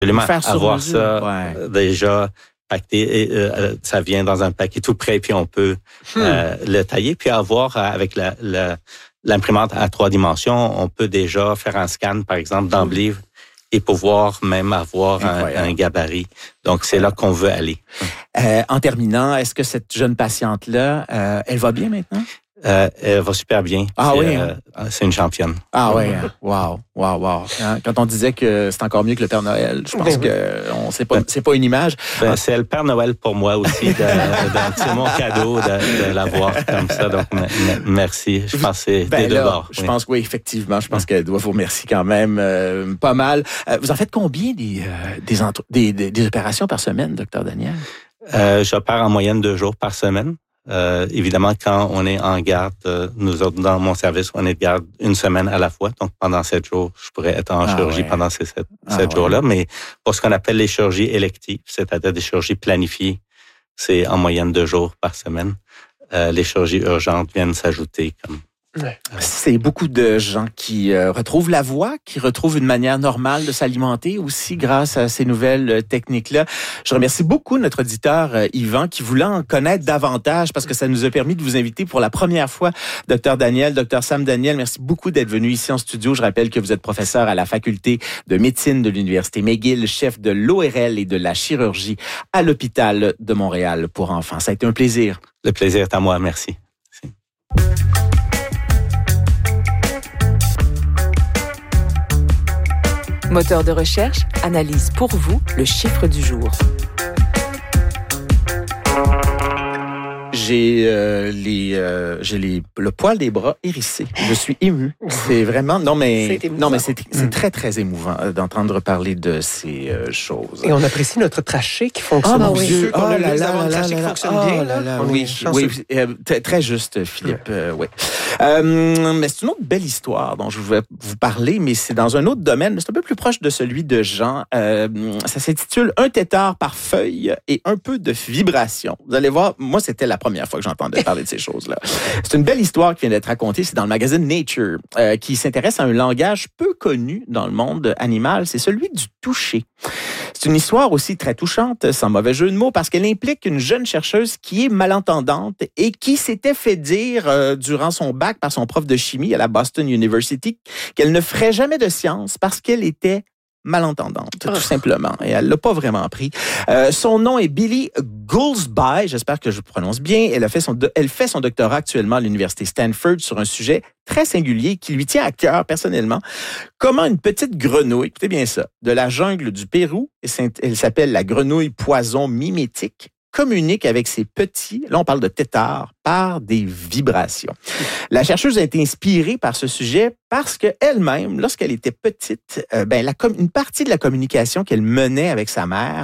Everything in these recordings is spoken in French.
Absolument. Faire sur avoir mesure. ça déjà pacté, ça vient dans un paquet tout prêt, puis on peut le tailler, puis avoir avec l'imprimante à 3 dimensions, on peut déjà faire un scan, par exemple, d'emblée et pouvoir même avoir un gabarit. Donc, c'est là qu'on veut aller. En terminant, est-ce que cette jeune patiente-là, elle va bien maintenant? Elle va super bien. Ah oui. C'est une championne. Ah oui. Wow. Quand on disait que c'est encore mieux que le Père Noël, je pense que c'est pas une image. C'est le Père Noël pour moi aussi. C'est mon cadeau de l'avoir comme ça. Donc, merci. Je pense que c'est des deux bords. Je pense que oui, effectivement. Je pense qu'elle doit vous remercier quand même pas mal. Vous en faites combien des opérations par semaine, Dr Daniel? J'opère en moyenne 2 jours par semaine. Évidemment, quand on est en garde, nous autres, dans mon service, on est de garde 1 semaine à la fois. Donc, pendant 7 jours, je pourrais être en chirurgie pendant ces 7 jours-là. Mais pour ce qu'on appelle les chirurgies électives, c'est-à-dire des chirurgies planifiées, c'est en moyenne 2 jours par semaine. Les chirurgies urgentes viennent s'ajouter comme... C'est beaucoup de gens qui retrouvent la voie, qui retrouvent une manière normale de s'alimenter aussi grâce à ces nouvelles techniques-là. Je remercie beaucoup notre auditeur Yvan qui voulait en connaître davantage parce que ça nous a permis de vous inviter pour la première fois, Dr Daniel, Dr Sam Daniel. Merci beaucoup d'être venu ici en studio. Je rappelle que vous êtes professeur à la faculté de médecine de l'Université McGill, chef de l'ORL et de la chirurgie à l'hôpital de Montréal pour enfants. Ça a été un plaisir. Le plaisir est à moi. Merci. Moteur de recherche analyse pour vous le chiffre du jour. J'ai le poil des bras hérissé. Je suis ému. C'est vraiment c'est très très émouvant d'entendre parler de ces choses. Et on apprécie notre trachet qui fonctionne. Mon Dieu, Trachet qui fonctionne bien. Oui, très juste, Philippe. Oui. Mais c'est une autre belle histoire dont je vais vous parler, mais c'est dans un autre domaine, mais c'est un peu plus proche de celui de Jean. Ça s'intitule Un tétard par feuille et un peu de vibration. Vous allez voir, moi c'était la première fois que j'entendais parler de ces choses-là. C'est une belle histoire qui vient d'être racontée. C'est dans le magazine Nature, qui s'intéresse à un langage peu connu dans le monde animal. C'est celui du toucher. C'est une histoire aussi très touchante, sans mauvais jeu de mots, parce qu'elle implique une jeune chercheuse qui est malentendante et qui s'était fait dire durant son bac par son prof de chimie à la Boston University qu'elle ne ferait jamais de sciences parce qu'elle était malentendante, tout simplement. Et elle l'a pas vraiment pris. Son nom est Billie Goolsby, j'espère que je prononce bien. Elle fait son doctorat actuellement à l'université Stanford sur un sujet très singulier qui lui tient à cœur personnellement. Comment une petite grenouille, écoutez bien ça, de la jungle du Pérou, elle s'appelle la grenouille poison mimétique, communique avec ses petits, là on parle de têtards, par des vibrations. La chercheuse a été inspirée par ce sujet parce qu'elle-même, lorsqu'elle était petite, une partie de la communication qu'elle menait avec sa mère,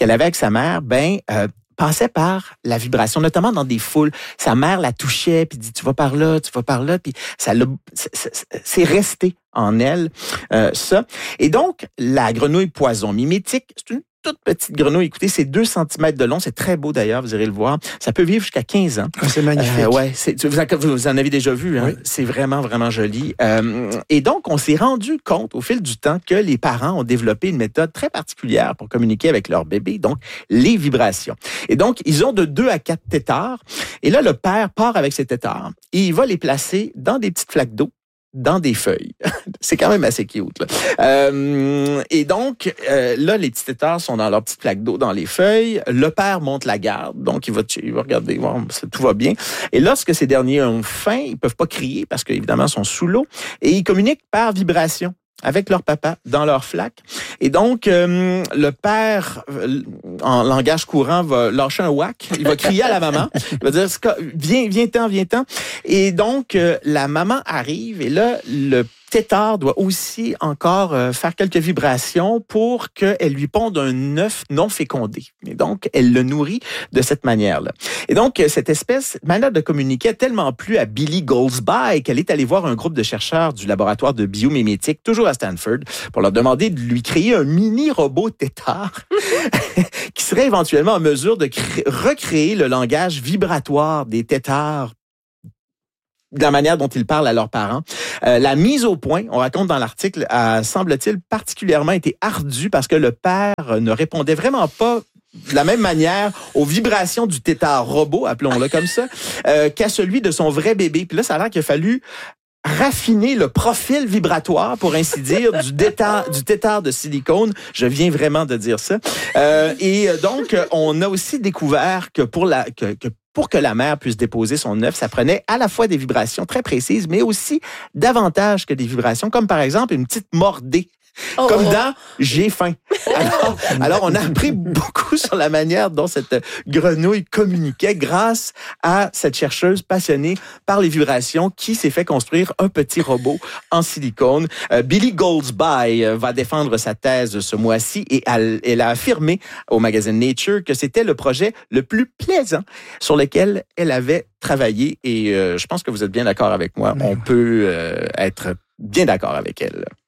passait par la vibration, notamment dans des foules. Sa mère la touchait, puis dit « tu vas par là », puis c'est resté en elle, ça. Et donc, la grenouille poison mimétique, c'est une toute petite grenouille. Écoutez, c'est 2 cm de long. C'est très beau d'ailleurs, vous irez le voir. Ça peut vivre jusqu'à 15 ans. C'est magnifique. Vous en avez déjà vu. Hein? Oui. C'est vraiment, vraiment joli. Et donc, on s'est rendu compte au fil du temps que les parents ont développé une méthode très particulière pour communiquer avec leur bébé, donc les vibrations. Et donc, ils ont de 2 à 4 têtards. Et là, le père part avec ses têtards et il va les placer dans des petites flaques d'eau, dans des feuilles. C'est quand même assez cute, là. Et donc, là, les petits têtards sont dans leur petite plaque d'eau dans les feuilles. Le père monte la garde, donc il va regarder, voir si tout va bien. Et lorsque ces derniers ont faim, ils peuvent pas crier parce qu'évidemment, ils sont sous l'eau. Et ils communiquent par vibration avec leur papa dans leur flaque. Et donc, le père, en langage courant, va lâcher un whack. Il va crier à la maman. Il va dire, viens-t'en. Et donc, la maman arrive et là, le tétard doit aussi encore faire quelques vibrations pour qu'elle lui ponde un œuf non fécondé. Et donc, elle le nourrit de cette manière-là. Et donc, cette manière de communiquer a tellement plu à Billie Goolsby qu'elle est allée voir un groupe de chercheurs du laboratoire de biomimétique, toujours à Stanford, pour leur demander de lui créer un mini-robot tétard qui serait éventuellement en mesure de recréer le langage vibratoire des têtards de la manière dont ils parlent à leurs parents. La mise au point, on raconte dans l'article, a, semble-t-il, particulièrement été ardue parce que le père ne répondait vraiment pas de la même manière aux vibrations du tétard robot, appelons-le comme ça, qu'à celui de son vrai bébé. Puis là, ça a l'air qu'il a fallu raffiner le profil vibratoire, pour ainsi dire, du tétard de silicone. Je viens vraiment de dire ça. Et donc, on a aussi découvert que pour que la mère puisse déposer son œuf, ça prenait à la fois des vibrations très précises, mais aussi davantage que des vibrations, comme par exemple une petite mordée. Comme dans « j'ai faim ». Alors, on a appris beaucoup sur la manière dont cette grenouille communiquait grâce à cette chercheuse passionnée par les vibrations qui s'est fait construire un petit robot en silicone. Billy Goldsby va défendre sa thèse ce mois-ci et elle a affirmé au magazine Nature que c'était le projet le plus plaisant sur lequel elle avait travaillé. Et je pense que vous êtes bien d'accord avec moi. On peut être bien d'accord avec elle.